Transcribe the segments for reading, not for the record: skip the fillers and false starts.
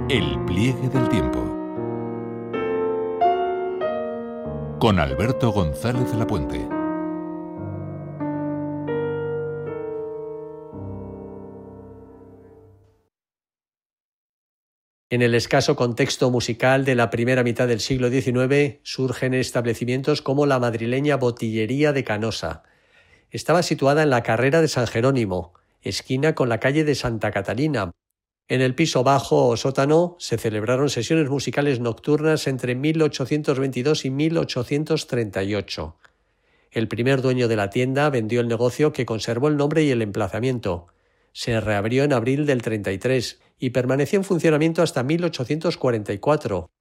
El pliegue del tiempo. Con Alberto González Lapuente. En el escaso contexto musical de la primera mitad del siglo XIX surgen establecimientos como la madrileña Botillería de Canosa. Estaba situada en la carrera de San Jerónimo, esquina con la calle de Santa Catalina. En el piso bajo o sótano se celebraron sesiones musicales nocturnas entre 1822 y 1838. El primer dueño de la tienda vendió el negocio, que conservó el nombre y el emplazamiento. Se reabrió en abril del 33 y permaneció en funcionamiento hasta 1844.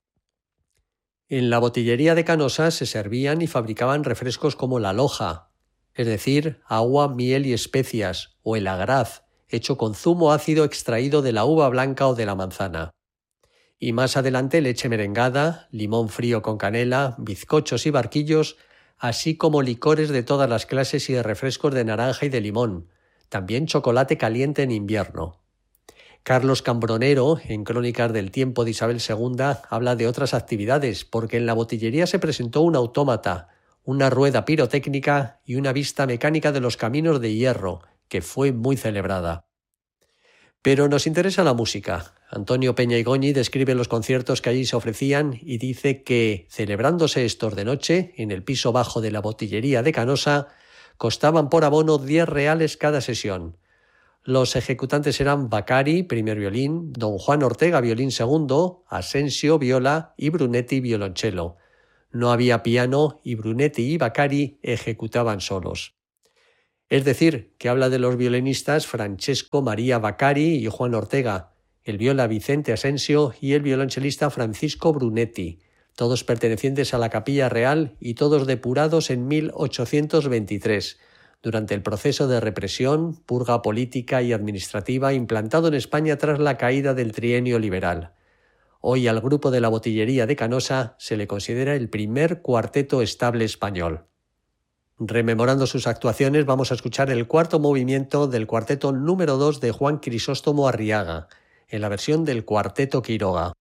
En la Botillería de Canosa se servían y fabricaban refrescos como la loja, es decir, agua, miel y especias, o el agraz, hecho con zumo ácido extraído de la uva blanca o de la manzana. Y más adelante leche merengada, limón frío con canela, bizcochos y barquillos, así como licores de todas las clases y refrescos de naranja y de limón. También chocolate caliente en invierno. Carlos Cambronero, en Crónicas del tiempo de Isabel II, habla de otras actividades, porque en la botillería se presentó un autómata, una rueda pirotécnica y una vista mecánica de los caminos de hierro, que fue muy celebrada. Pero nos interesa la música. Antonio Peña Igoñi describe los conciertos que allí se ofrecían y dice que, celebrándose estos de noche, en el piso bajo de la Botillería de Canosa, costaban por abono 10 reales cada sesión. Los ejecutantes eran Baccari, primer violín, don Juan Ortega, violín segundo, Asensio, viola y Brunetti, violonchelo. No había piano y Brunetti y Baccari ejecutaban solos. Es decir, que habla de los violinistas Francesco María Baccari y Juan Ortega, el viola Vicente Asensio y el violonchelista Francisco Brunetti, todos pertenecientes a la Capilla Real y todos depurados en 1823, durante el proceso de represión, purga política y administrativa implantado en España tras la caída del trienio liberal. Hoy al grupo de la Botillería de Canosa se le considera el primer cuarteto estable español. Rememorando sus actuaciones, vamos a escuchar el cuarto movimiento del cuarteto número 2 de Juan Crisóstomo Arriaga, en la versión del Cuarteto Quiroga.